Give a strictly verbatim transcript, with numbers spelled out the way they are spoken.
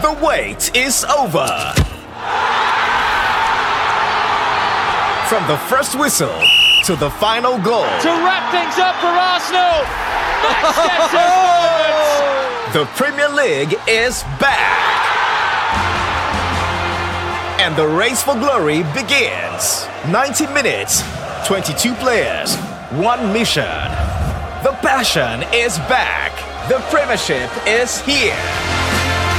The wait is over. From the first whistle to the final goal, to wrap things up for Arsenal. Magnificent moment. The Premier League is back. And the race for glory begins. ninety minutes, twenty-two players, one mission. The passion is back. The Premiership is here.